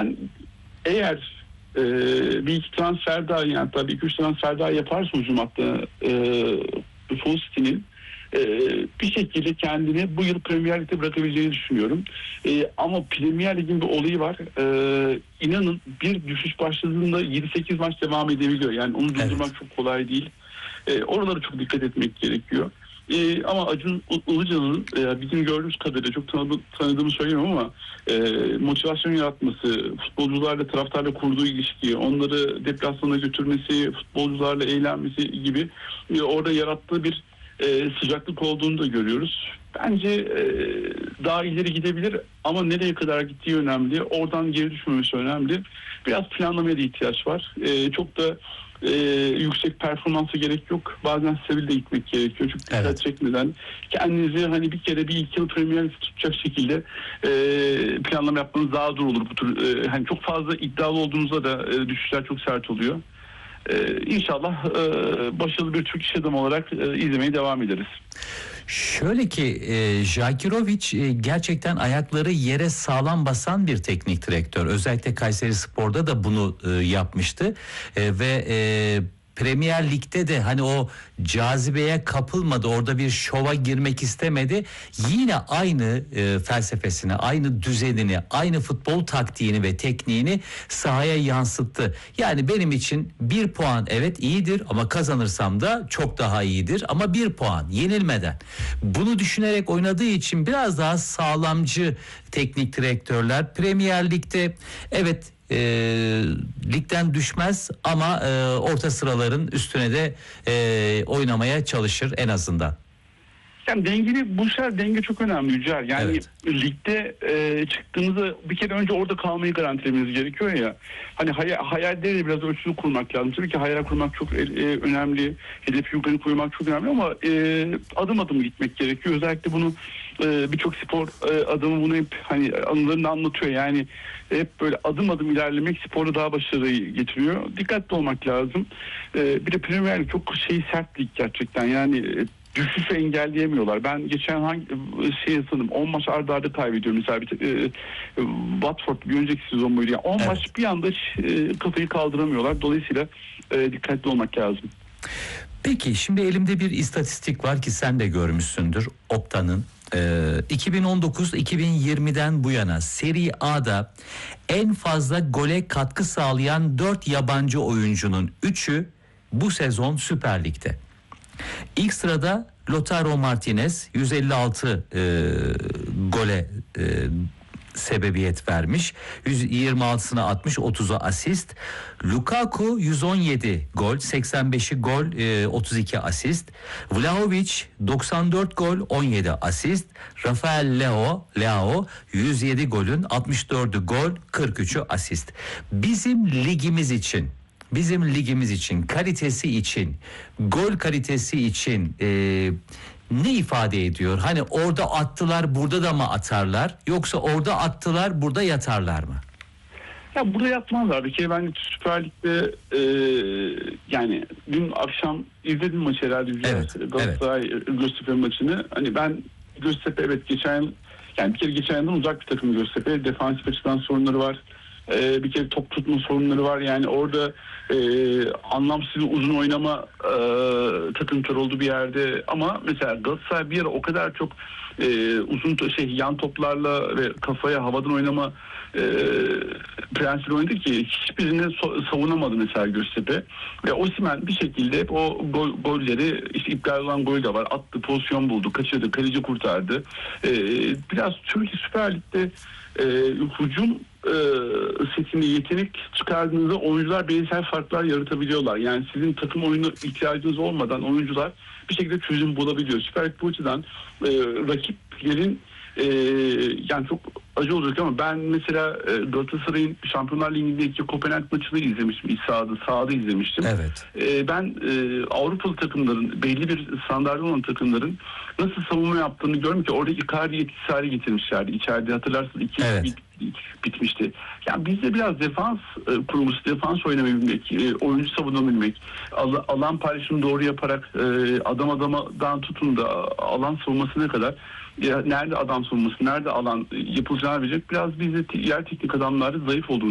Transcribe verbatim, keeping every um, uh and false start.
ben eğer e, bir iki transfer daha, yani tabii iki üç transfer daha yaparsa hücum hattı e, Hull City'nin Ee, bir şekilde kendini bu yıl Premier Lig'de bırakabileceğini düşünüyorum. Ee, ama Premier Lig'in bir olayı var. Ee, inanın bir düşüş başladığında yedi sekiz maç devam edebiliyor. Yani onu durdurmak evet. çok kolay değil. Ee, oralara çok dikkat etmek gerekiyor. Ee, ama Acun Ilıcalı'nın e, bizim gördüğümüz kadarıyla, çok tanıdığımı, tanıdığımı söylüyorum ama e, motivasyon yaratması, futbolcularla, taraftarla kurduğu ilişki, onları deplasmana götürmesi, futbolcularla eğlenmesi gibi e, orada yarattığı bir e, sıcaklık olduğunu da görüyoruz. Bence e, daha ileri gidebilir ama nereye kadar gittiği önemli. Oradan geri düşmemesi önemli. Biraz planlamaya da ihtiyaç var. E, çok da e, yüksek performansa gerek yok. Bazen Seville'de gitmek gerekiyor. Çok dikkat evet. çekmeden kendinizi hani bir kere bir iki yıl Premier Lig tutacak şekilde e, planlama yapmanız daha zor olur. Bu tür e, hani çok fazla iddialı olduğunuzda da e, düşüşler çok sert oluyor. Ee, İnşallah e, başarılı bir Türk iş adamı olarak e, izlemeye devam ederiz. Şöyle ki e, Jakirovic e, gerçekten ayakları yere sağlam basan bir teknik direktör. Özellikle Kayserispor'da da bunu e, yapmıştı e, ve e, Premier Lig'de de hani o cazibeye kapılmadı, orada bir şova girmek istemedi. Yine aynı e, felsefesini, aynı düzenini, aynı futbol taktiğini ve tekniğini sahaya yansıttı. Yani benim için bir puan evet iyidir ama kazanırsam da çok daha iyidir, ama bir puan yenilmeden. Bunu düşünerek oynadığı için biraz daha sağlamcı teknik direktörler Premier Lig'de evet E, ligden düşmez ama e, orta sıraların üstüne de e, oynamaya çalışır en azından. Yani dengeli, bu sefer denge çok önemli Yücel. Yani evet. ligde e, çıktığınızda bir kere önce orada kalmayı garantilemeniz gerekiyor ya. Hani hay- hayalleri biraz ölçülü kurmak lazım. Tabii ki hayal kurmak çok e, önemli. Hedef yukarı koymak çok önemli ama e, adım adım gitmek gerekiyor. Özellikle bunu e, birçok spor e, adamı bunu hep hani anılarında anlatıyor. Yani hep böyle adım adım ilerlemek sporu daha başarıyı getiriyor. Dikkatli olmak lazım. E, bir de Premier Lig çok şey sert lig gerçekten. Yani e, düşüşü engelleyemiyorlar. Ben geçen hangi şey sanırım on maç arda arda kaybediyorum. Mesela bir e, Watford bir önceki sezon buydu. Yani on evet. maç bir anda e, kafayı kaldıramıyorlar. Dolayısıyla e, dikkatli olmak lazım. Peki şimdi elimde bir istatistik var ki sen de görmüşsündür. Opta'nın e, iki bin on dokuz iki bin yirmiden bu yana Serie A'da en fazla gole katkı sağlayan dört yabancı oyuncunun üçü bu sezon Süper Lig'de. İlk sırada Lautaro Martinez yüz elli altı e, gole e, sebebiyet vermiş. yüz yirmi altısına atmış, otuza asist. Lukaku yüz on yedi gol, seksen beşi gol, e, otuz iki asist. Vlahovic doksan dört gol, on yedi asist. Rafael Leao, Leao yüz yedi golün altmış dördü gol, kırk üçü asist. Bizim ligimiz için Bizim ligimiz için, kalitesi için, gol kalitesi için e, ne ifade ediyor? Hani orada attılar, burada da mı atarlar? Yoksa orada attılar, burada yatarlar mı? Ya burada yatmazlar. Bir kere ben Süper Lig'de e, yani dün akşam izledim maçı herhalde. Evet, Galatasaray evet. Göztepe maçını. Hani ben Göztepe evet geçen yani bir kere geçen yıldan uzak bir takım Göztepe. Defansif açıdan sorunları var. Ee, bir kere top tutma sorunları var. Yani orada e, anlamsız uzun oynama e, takıntıları olduğu bir yerde. Ama mesela Galatasaray bir ara o kadar çok e, uzun to- şey yan toplarla ve kafaya havadan oynama e, prensibi oynadı ki hiçbirini so- savunamadı mesela Göztepe. Ve Osimhen bir şekilde hep o gol, golleri, işte iptal olan gol de var. Attı, pozisyon buldu, kaçırdı, kaleci kurtardı. E, biraz Türkiye Süper Lig'de e, hücum e, setinde yetenek çıkardığınızda oyuncular bireysel farklar yaratabiliyorlar. Yani sizin takım oyunu ihtiyacınız olmadan oyuncular bir şekilde çözüm bulabiliyor. Süper Lig bu açıdan e, rakiplerin e, yani çok acı olacak ama ben mesela e, Galatasaray'ın Şampiyonlar Ligi'ndeki Kopenhag maçını izlemiştim. İç sahada, sahada izlemiştim. Evet. E, ben e, Avrupalı takımların, belli bir standartlı olan takımların nasıl savunma yaptığını görmüyorum ki orada Icardi etkisiz hale getirmişlerdi. İçeride hatırlarsınız iki evet. bit, bitmişti. Yani bizde biraz defans e, kurgusu, defans oynayabilmek, e, oyuncu savunabilmek, al, alan paylaşımını doğru yaparak e, adam adamadan tutun da alan savunmasına kadar ya, nerede adam savunması, nerede alan yapılacağını bilecek. Biraz bizde yer teknik adamları zayıf olduğunu